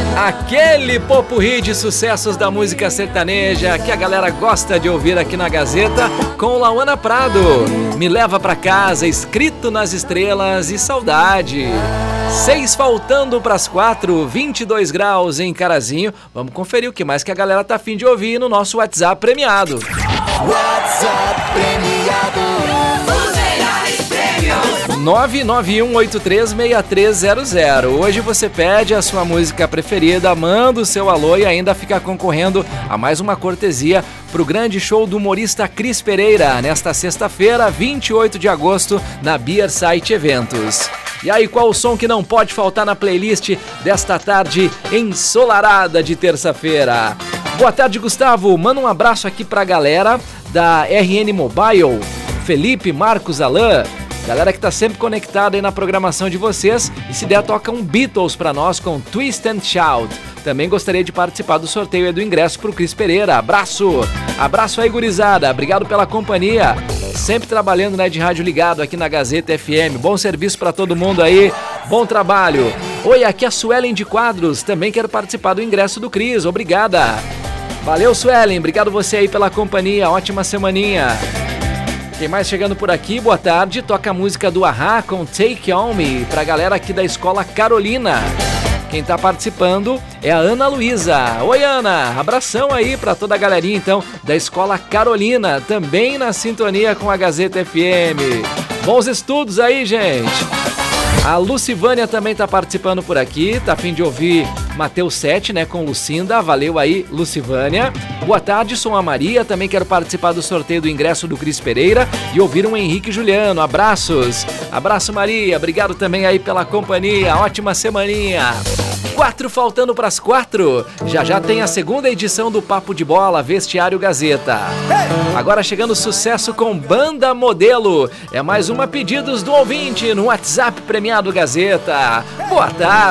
Aquele popurrí de sucessos da música sertaneja que a galera gosta de ouvir aqui na Gazeta, com Lauana Prado. Me Leva Pra Casa, Escrito nas Estrelas e Saudade. 6 faltando pras 4, 22 graus em Carazinho. Vamos conferir o que mais que a galera tá afim de ouvir no nosso WhatsApp premiado. WhatsApp premiado. 991836300. Hoje você pede a sua música preferida, manda o seu alô e ainda fica concorrendo a mais uma cortesia pro grande show do humorista Cris Pereira, nesta sexta-feira, 28 de agosto, na Beer Site Eventos. E aí, qual o som que não pode faltar na playlist desta tarde ensolarada de terça-feira? Boa tarde, Gustavo. Manda um abraço aqui pra galera da RN Mobile, Felipe, Marcos, Alain. Galera que tá sempre conectada aí na programação de vocês. E se der, toca um Beatles pra nós com Twist and Shout. Também gostaria de participar do sorteio e do ingresso pro Cris Pereira. Abraço! Abraço aí, gurizada. Obrigado pela companhia. Sempre trabalhando, né, de rádio ligado aqui na Gazeta FM. Bom serviço pra todo mundo aí. Bom trabalho. Oi, aqui é a Suelen de Quadros. Também quero participar do ingresso do Cris. Obrigada. Valeu, Suelen. Obrigado você aí pela companhia. Ótima semaninha. Quem mais chegando por aqui, boa tarde, toca a música do A-ha com Take On Me, pra galera aqui da Escola Carolina. Quem tá participando é a Ana Luísa. Oi, Ana, abração aí pra toda a galerinha, então, da Escola Carolina, também na sintonia com a Gazeta FM. Bons estudos aí, gente. A Lucivânia também tá participando por aqui, tá a fim de ouvir Mateus 7, né, com Lucinda. Valeu aí, Lucivânia. Boa tarde, sou a Maria, também quero participar do sorteio do ingresso do Cris Pereira e ouvir um Henrique Juliano. Abraços. Abraço, Maria. Obrigado também aí pela companhia. Ótima semaninha. 4 faltando pras 4. Já tem a segunda edição do Papo de Bola, Vestiário Gazeta. Agora chegando sucesso com Banda Modelo. É mais uma pedidos do ouvinte no WhatsApp premiado Gazeta. Boa tarde.